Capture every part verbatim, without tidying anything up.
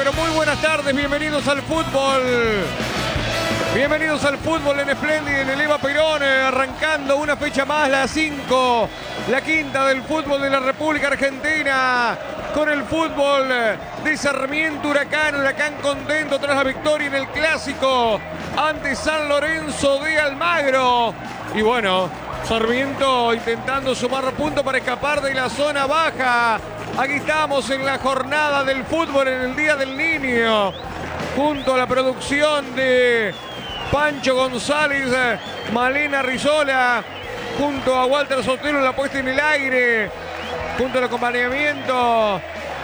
pero muy buenas tardes, bienvenidos al fútbol. Bienvenidos al fútbol en Splendid, en el Eva Perón, arrancando una fecha más, la cinco, la quinta del fútbol de la República Argentina, con el fútbol de Sarmiento Huracán, Huracán contento tras la victoria en el Clásico ante San Lorenzo de Almagro. Y bueno, Sarmiento intentando sumar puntos para escapar de la zona baja. Aquí estamos en la jornada del fútbol en el Día del Niño, junto a la producción de Pancho González, Malena Rizola, junto a Walter Sotelo en la puesta en el aire, junto al acompañamiento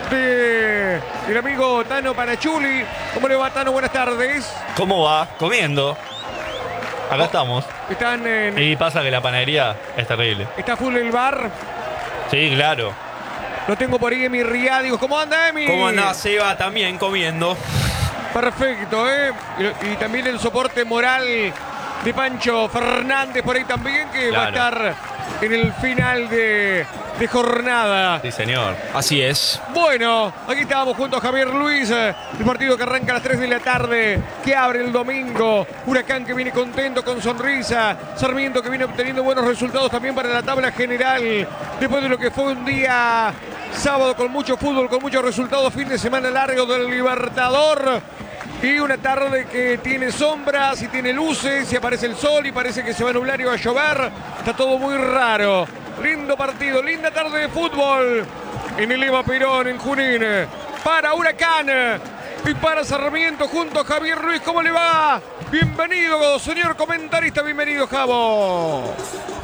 de el amigo Tano Panachuli. ¿Cómo le va, Tano? Buenas tardes. ¿Cómo va? Comiendo. Acá oh, estamos. Están en... Y pasa que la panadería es terrible. ¿Está full el bar? Sí, claro. Lo tengo por ahí, Emi Riadios. ¿Cómo anda, Emi? ¿Cómo anda, Seba? También comiendo. Perfecto, ¿eh? Y, y también el soporte moral de Pancho Fernández por ahí también, que claro, va a estar en el final de, de jornada. Sí, señor. Así es. Bueno, aquí estamos junto a Javier Luis. El partido que arranca a las tres de la tarde, que abre el domingo. Huracán que viene contento, con sonrisa. Sarmiento que viene obteniendo buenos resultados también para la tabla general, después de lo que fue un día sábado con mucho fútbol, con muchos resultados, fin de semana largo del Libertador. Y una tarde que tiene sombras y tiene luces, y aparece el sol y parece que se va a nublar y va a llover. Está todo muy raro. Lindo partido, linda tarde de fútbol en el Eva Perón, en Junín. Para Huracán y para Sarmiento, junto a Javier Ruiz. ¿Cómo le va? Bienvenido, señor comentarista. Bienvenido, Javo.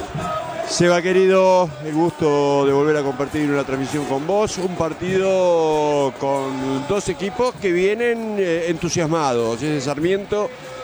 Seba, querido, el gusto de volver a compartir una transmisión con vos. Un partido con dos equipos que vienen eh, entusiasmados. Ese Sarmiento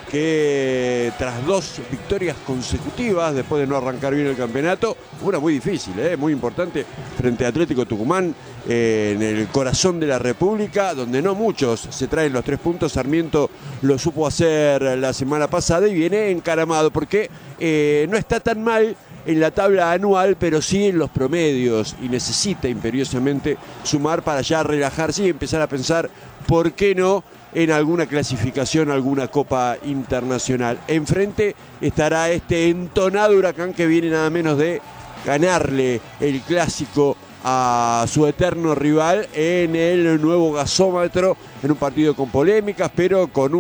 que tras dos victorias consecutivas, después de no arrancar bien el campeonato, una muy difícil, eh, muy importante, frente a Atlético Tucumán, eh, en el corazón de la República, donde no muchos se traen los tres puntos. Sarmiento lo supo hacer la semana pasada y viene encaramado porque eh, no está tan mal en la tabla anual, pero sí en los promedios, y necesita imperiosamente sumar para ya relajarse y empezar a pensar, ¿por qué no?, en alguna clasificación, alguna copa internacional. Enfrente estará este entonado Huracán que viene nada menos de ganarle el Clásico a su eterno rival en el nuevo gasómetro, en un partido con polémicas, pero con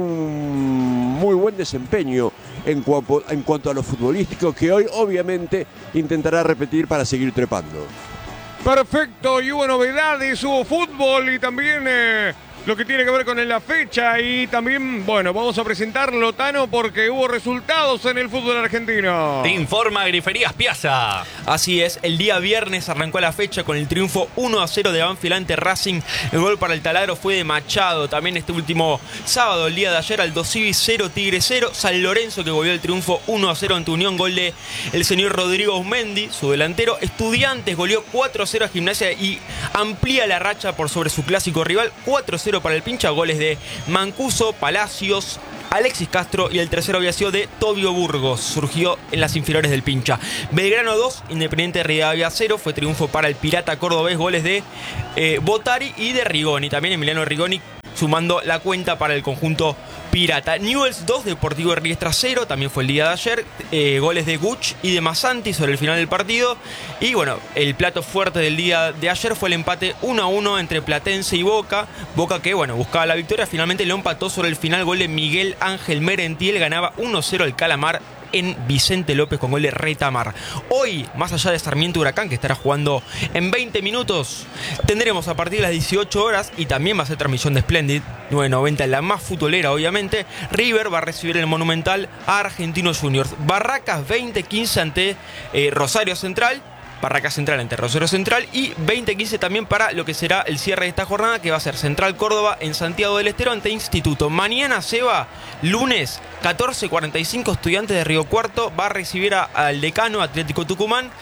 un muy buen desempeño en cuanto, en cuanto a lo futbolístico, que hoy obviamente intentará repetir para seguir trepando. Perfecto, y hubo novedades, hubo fútbol y también eh, lo que tiene que ver con la fecha, y también, bueno, vamos a presentarlo, Tano, porque hubo resultados en el fútbol argentino. Te informa Griferías Piazza. Así es, el día viernes arrancó la fecha con el triunfo uno a cero de Banfield ante Racing. El gol para el taladro fue de Machado. También este último sábado, el día de ayer, Aldo Civi cero, Tigre cero. San Lorenzo que volvió el triunfo uno a cero ante Unión, gol de el señor Rodrigo Osmendi, su delantero. Estudiantes goleó cuatro a cero a Gimnasia y amplía la racha por sobre su clásico rival, cuatro a cero para el Pincha, goles de Mancuso, Palacios, Alexis Castro, y el tercero había sido de Tobio Burgos, surgió en las inferiores del Pincha. Belgrano dos, Independiente Rivadavia cero, fue triunfo para el Pirata cordobés, goles de eh, Botari y de Rigoni, también Emiliano Rigoni sumando la cuenta para el conjunto pirata. Newell's dos, Deportivo Riestra cero, también fue el día de ayer, eh, goles de Guch y de Masanti sobre el final del partido. Y bueno, el plato fuerte del día de ayer fue el empate uno a uno entre Platense y Boca. Boca que, bueno, buscaba la victoria, finalmente lo empató sobre el final, gol de Miguel Ángel Merentiel, ganaba uno a cero el Calamar en Vicente López con gol de Retamar. Hoy, más allá de Sarmiento Huracán, que estará jugando en veinte minutos, tendremos a partir de las dieciocho horas, y también va a ser transmisión de Splendid nueve noventa, la más futbolera obviamente. River va a recibir el Monumental a Argentinos Juniors. Barracas veinte quince ante eh, Rosario Central. Barraca Central ante Rosario Central, y veinte quince también para lo que será el cierre de esta jornada, que va a ser Central Córdoba en Santiago del Estero ante Instituto. Mañana, Seba, lunes catorce cuarenta y cinco, Estudiantes de Río Cuarto va a recibir a, al decano Atlético Tucumán.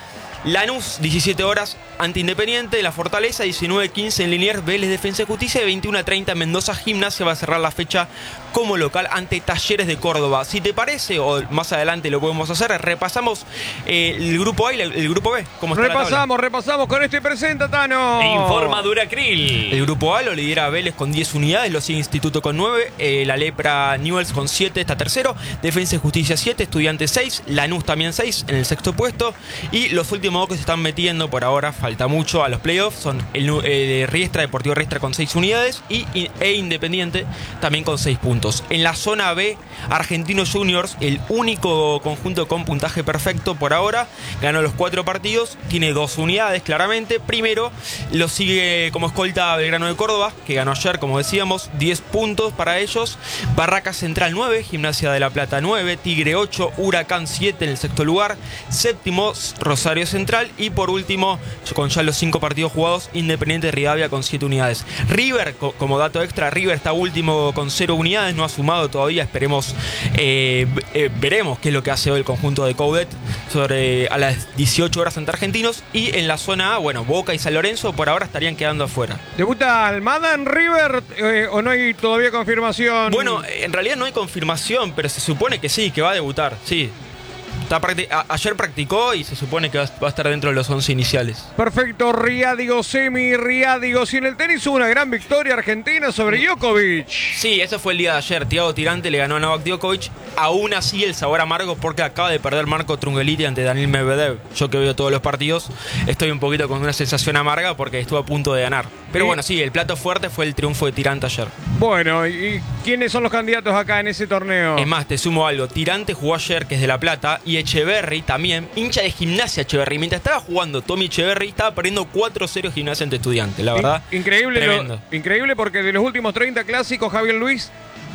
Lanús, diecisiete horas, ante Independiente, La Fortaleza, diecinueve quince en Liniers, Vélez, Defensa y Justicia, y veintiuno treinta Mendoza, Gimnasia va a cerrar la fecha como local ante Talleres de Córdoba. Si te parece, o más adelante lo podemos hacer, repasamos eh, el grupo A y el, el grupo B. ¿Cómo está repasamos, la tabla? repasamos con este presenta, Tano. Informa Duracril. El grupo A lo lidera Vélez con diez unidades, lo sigue Instituto con nueve, eh, la Lepra Newell's con siete, está tercero, Defensa y Justicia siete, Estudiantes seis, Lanús también seis en el sexto puesto, y los últimos dos que se están metiendo por ahora, falta mucho a los playoffs, son el eh, Riestra, Deportivo Riestra con seis unidades y, e Independiente también con seis puntos. En la zona B, Argentinos Juniors, el único conjunto con puntaje perfecto por ahora, ganó los cuatro partidos, tiene dos unidades claramente. Primero lo sigue como escolta Belgrano de Córdoba, que ganó ayer, como decíamos, diez puntos para ellos. Barracas Central nueve, Gimnasia de La Plata nueve, Tigre ocho, Huracán siete en el sexto lugar, séptimo Rosario Central, y por último, con ya los cinco partidos jugados, Independiente Rivadavia con siete unidades. River, como dato extra, River está último con cero unidades, no ha sumado todavía, esperemos, eh, eh, veremos qué es lo que hace hoy el conjunto de Coudet sobre a las dieciocho horas ante Argentinos. Y en la zona A, bueno, Boca y San Lorenzo por ahora estarían quedando afuera. ¿Debuta Almada en River eh, o no hay todavía confirmación? Bueno, en realidad no hay confirmación, pero se supone que sí, que va a debutar, sí. Está practi- a- ayer practicó y se supone que va, va a estar dentro de los once iniciales. Perfecto, Riádigo, semi, Riádigo. Y en el tenis hubo una gran victoria argentina sobre Djokovic. Sí, ese fue el día de ayer. Thiago Tirante le ganó a Novak Djokovic. Aún así el sabor amargo porque acaba de perder Marco Trungeliti ante Daniil Medvedev. Yo que veo todos los partidos estoy un poquito con una sensación amarga porque estuvo a punto de ganar. Pero Sí. bueno, sí, el plato fuerte fue el triunfo de Tirante ayer. Bueno, ¿y quiénes son los candidatos acá en ese torneo? Es más, te sumo algo. Tirante jugó ayer, que es de La Plata, y Echeverry también, hincha de Gimnasia Echeverry. Mientras estaba jugando Tommy Echeverry, estaba perdiendo cuatro cero Gimnasia ante Estudiantes. La verdad, In- increíble, tremendo. lo- increíble porque de los últimos treinta clásicos, Javier Luis,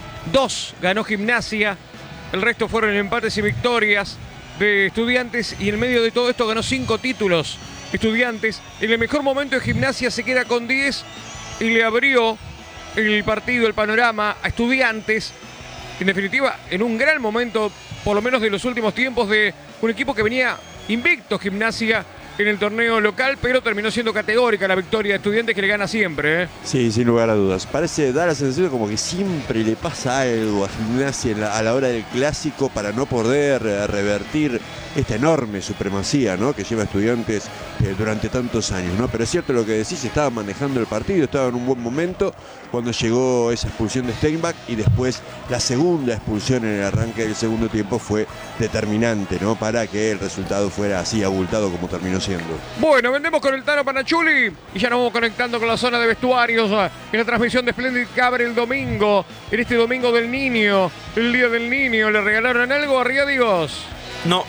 dos ganó Gimnasia, el resto fueron empates y victorias de Estudiantes, y en medio de todo esto ganó cinco títulos Estudiantes. En el mejor momento de Gimnasia se queda con diez y le abrió el partido, el panorama a Estudiantes. En definitiva, en un gran momento, por lo menos de los últimos tiempos, de un equipo que venía invicto Gimnasia en el torneo local, pero terminó siendo categórica la victoria de Estudiantes, que le gana siempre, ¿eh? Sí, sin lugar a dudas. Parece dar la sensación como que siempre le pasa algo a Gimnasia en la- a la hora del clásico para no poder eh, revertir esta enorme supremacía, ¿no?, que lleva Estudiantes eh, durante tantos años, ¿no? Pero es cierto lo que decís, estaba manejando el partido, estaba en un buen momento cuando llegó esa expulsión de Steinbach, y después la segunda expulsión en el arranque del segundo tiempo fue determinante, ¿no?, para que el resultado fuera así abultado como terminó siendo. Bueno, vendemos con el Tano Panachuli y ya nos vamos conectando con la zona de vestuarios eh, en la transmisión de Splendid Cabre el domingo, en este domingo del niño, el día del niño. ¿Le regalaron algo a Riádigos? No,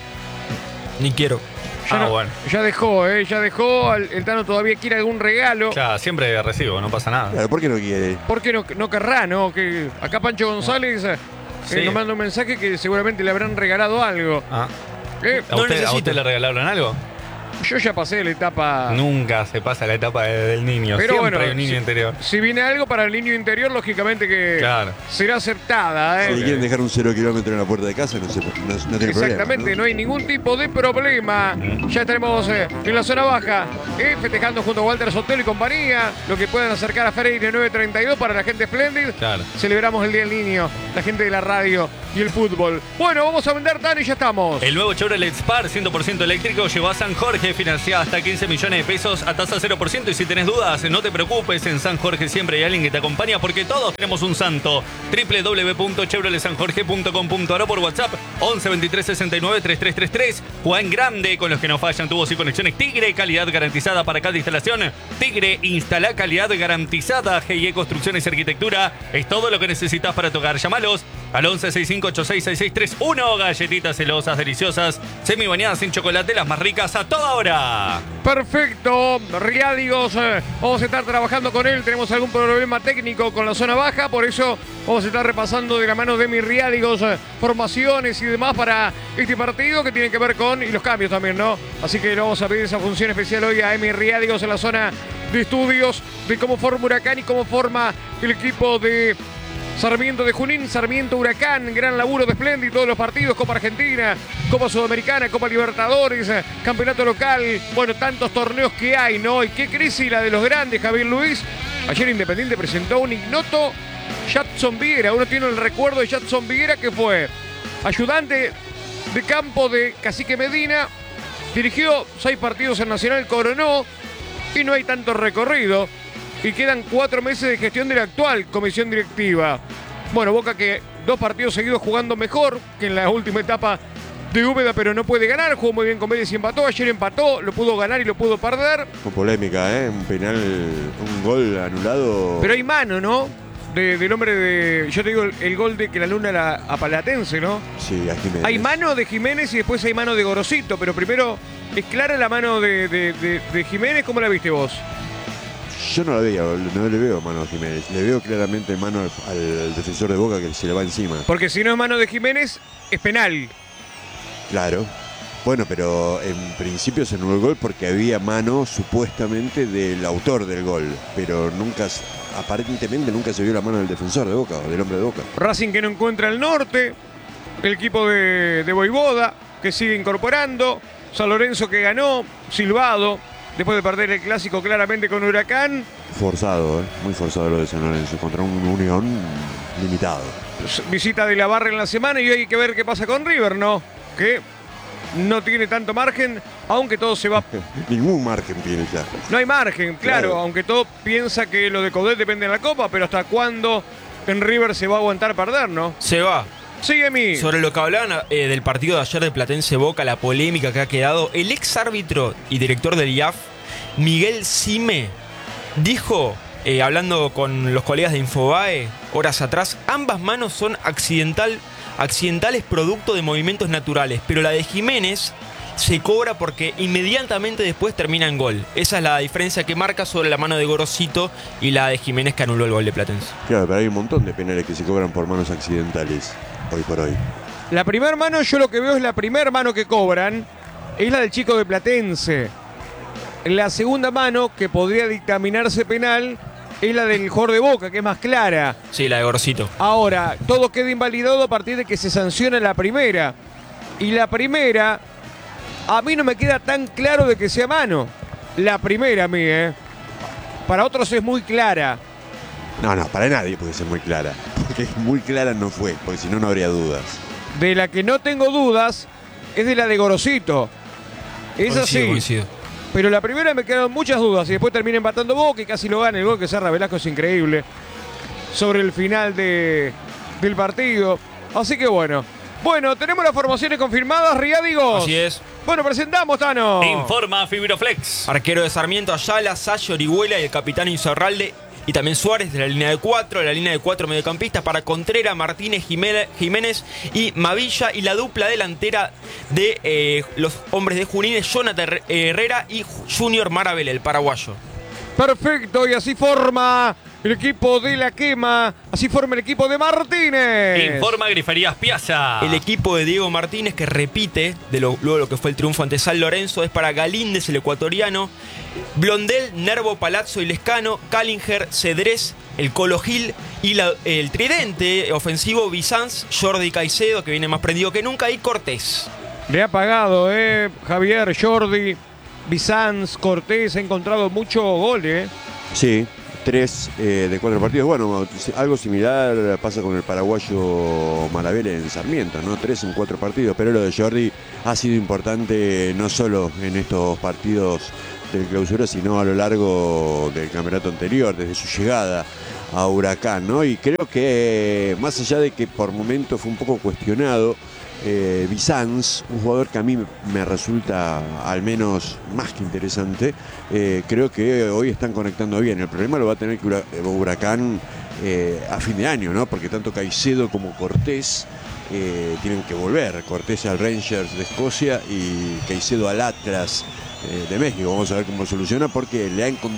ni quiero. Ya, Ah, no- bueno. ya dejó, ¿eh? Ya dejó. El, el Tano todavía quiere algún regalo. Ya, siempre recibo, no pasa nada. Claro, ¿por qué no quiere? ¿Por qué no, no querrá, no? Que acá Pancho González eh, Sí. eh, nos manda un mensaje que seguramente le habrán regalado algo. Ah. ¿Eh? ¿A, No usted, ¿A necesito. usted le regalaron algo? Yo ya pasé la etapa. Nunca se pasa la etapa de- del niño. Pero Siempre bueno, hay un niño si- interior. Si viene algo para el niño interior, lógicamente que Claro. será acertada, Si ¿eh? le quieren dejar un cero kilómetro en la puerta de casa, no, se, no, no tiene Exactamente, problema, no hay ningún tipo de problema. Ya estaremos eh, en la zona baja, eh, festejando junto a Walter Sotelo y compañía, lo que puedan acercar a Freire nueve treinta y dos para la gente Splendid. Claro. Celebramos el Día del Niño, la gente de la radio y el fútbol. Bueno, vamos a vender, Tano, y ya estamos. El nuevo Chevrolet Spar cien por ciento eléctrico llegó a San Jorge, financiado hasta quince millones de pesos a tasa cero por ciento. Y si tenés dudas, no te preocupes, en San Jorge siempre hay alguien que te acompaña, porque todos tenemos un santo. doble u doble u doble u punto chevrolet san jorge punto com punto a r o por WhatsApp once veintitrés sesenta y nueve treinta y tres treinta y tres. Juan Grande, con los que no fallan tubos y conexiones Tigre, calidad garantizada para cada instalación. Tigre, instala calidad garantizada. G I E Construcciones y Arquitectura es todo lo que necesitas para tu hogar. Llámalos al once sesenta y cinco ochenta y seis sesenta y seis treinta y uno. Galletitas celosas, deliciosas, semi bañadas en chocolate, las más ricas a toda hora. Perfecto, Riádigos, eh, vamos a estar trabajando con él. Tenemos algún problema técnico con la zona baja, por eso vamos a estar repasando de la mano de mi Riádigos eh, formaciones y demás para este partido que tiene que ver con, y los cambios también, ¿no? Así que le vamos a pedir esa función especial hoy a Emi Riádigos en la zona de estudios de cómo forma Huracán y cómo forma el equipo de Sarmiento de Junín, Sarmiento Huracán, gran laburo de Splendid, todos los partidos, Copa Argentina, Copa Sudamericana, Copa Libertadores, campeonato local, bueno, tantos torneos que hay, ¿no? Y qué crisis la de los grandes, Javier Luis. Ayer Independiente presentó un ignoto Jadson Viguera, uno tiene el recuerdo de Jadson Viguera, que fue ayudante de campo de Cacique Medina, dirigió seis partidos en Nacional, coronó, y no hay tanto recorrido. Y quedan cuatro meses de gestión de la actual comisión directiva. Bueno, Boca que dos partidos seguidos jugando mejor que en la última etapa de Úbeda, pero no puede ganar. Jugó muy bien con Vélez y empató. Ayer empató, lo pudo ganar y lo pudo perder. Con polémica, ¿eh? Un penal, un gol anulado. Pero hay mano, ¿no? De, del hombre de... Yo te digo, el, el gol de que la luna era a Palatense, ¿no? Sí, a Jiménez. Hay mano de Jiménez y después hay mano de Gorosito, pero primero, ¿es clara la mano de, de, de, de Jiménez? ¿Cómo la viste vos? Yo no la veo, no le veo mano a Jiménez. Le veo claramente mano al, al defensor de Boca que se le va encima. Porque si no es mano de Jiménez, es penal. Claro. Bueno, pero en principio se anuló el gol porque había mano supuestamente del autor del gol. Pero nunca, aparentemente nunca se vio la mano del defensor de Boca o del hombre de Boca. Racing que no encuentra el norte. El equipo de, de Voivoda que sigue incorporando. San Lorenzo que ganó, silbado. Después de perder el clásico claramente con Huracán. Forzado, ¿eh? Muy forzado lo de San Lorenzo contra un Unión limitado. Visita de la Barra en la semana y hoy hay que ver qué pasa con River, ¿no? Que no tiene tanto margen, aunque todo se va... Ningún margen tiene ya. No hay margen, claro, Claro. aunque todo piensa que lo de Coudet depende de la Copa, pero ¿hasta cuándo en River se va a aguantar perder, no? Se va. Sigue mi... Sobre lo que hablaban eh, del partido de ayer de Platense Boca, la polémica que ha quedado, el ex árbitro y director del I A F, Miguel Sime, dijo, eh, hablando con los colegas de Infobae horas atrás, ambas manos son accidental, accidentales producto de movimientos naturales, pero la de Jiménez se cobra porque inmediatamente después termina en gol. Esa es la diferencia que marca sobre la mano de Gorosito y la de Jiménez que anuló el gol de Platense. Claro, pero hay un montón de penales que se cobran por manos accidentales hoy por hoy. La primer mano, yo lo que veo es la primer mano que cobran, es la del chico de Platense. La segunda mano, que podría dictaminarse penal, es la del jugador de Boca, que es más clara. Sí, la de Gorosito. Ahora, todo queda invalidado a partir de que se sanciona la primera. Y la primera, a mí no me queda tan claro de que sea mano. La primera a mí, ¿eh? Para otros es muy clara. No, no, para nadie puede ser muy clara. Porque muy clara no fue, porque si no, no habría dudas. De la que no tengo dudas es de la de Gorosito. Es Coincido, así. coincido. Pero la primera me quedaron muchas dudas y después termina empatando Boca y casi lo gana. El gol que cerra Velasco es increíble sobre el final de, del partido. Así que bueno. Bueno, tenemos las formaciones confirmadas, Riadigos. Así es. Bueno, presentamos, Tano. Informa Fibroflex. Arquero de Sarmiento, Ayala, Sayo, Orihuela y el capitán Insaurralde. Y también Suárez de la línea de cuatro, la línea de cuatro mediocampistas para Contreras, Martínez, Jiménez y Mavilla. Y la dupla delantera de eh, los hombres de Junín es Jonathan Herrera y Junior Maravilla, el paraguayo. Perfecto, y así forma el equipo de La Quema, así forma el equipo de Martínez. Informa Griferías Piazza. El equipo de Diego Martínez, que repite de lo, luego lo que fue el triunfo ante San Lorenzo, es para Galíndez, el ecuatoriano, Blondel, Nervo, Palazzo y Lescano, Callinger, Cedrés, el Colo Gil y la, el tridente ofensivo Bizanz, Jordi Caicedo, que viene más prendido que nunca, y Cortés. Le ha pagado, eh, Javier, Jordi, Bizanz, Cortés, ha encontrado mucho gol, eh. Sí, tres eh, de cuatro partidos. Bueno, algo similar pasa con el paraguayo Maravilla en Sarmiento, ¿no? Tres en cuatro partidos, pero lo de Jordi ha sido importante no solo en estos partidos del clausura, sino a lo largo del campeonato anterior, desde su llegada a Huracán, ¿no? Y creo que más allá de que por momentos fue un poco cuestionado, Eh, Bizanz, un jugador que a mí me resulta al menos más que interesante, eh, creo que hoy están conectando bien. El problema lo va a tener que Huracán eh, a fin de año, ¿no? Porque tanto Caicedo como Cortés eh, tienen que volver. Cortés al Rangers de Escocia y Caicedo al Atlas eh, de México. Vamos a ver cómo soluciona, porque le ha encontrado